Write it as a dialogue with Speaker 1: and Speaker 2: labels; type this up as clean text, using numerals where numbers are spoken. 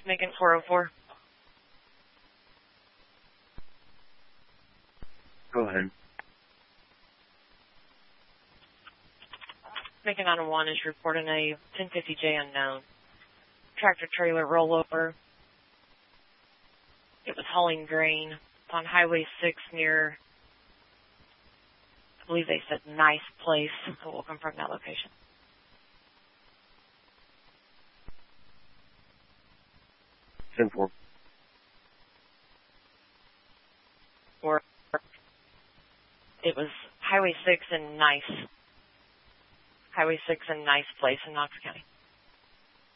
Speaker 1: Macon 404.
Speaker 2: Go ahead.
Speaker 1: Macon 901 is reporting a 1050J unknown. Tractor trailer rollover. It was hauling grain on Highway 6 near, I believe they said Nice Place, so we'll confirm that location.
Speaker 2: Simple.
Speaker 1: Or it was Highway 6 and Nice. Highway 6 and Nice Place in Knox County.